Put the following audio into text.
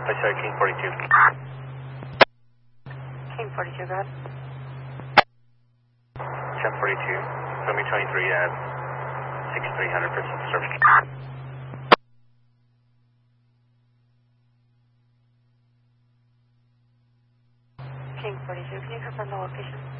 sorry, King 42. King 42, go ahead. Chef 42, show me 23 at 6300 for service. King 42, can you confirm the location?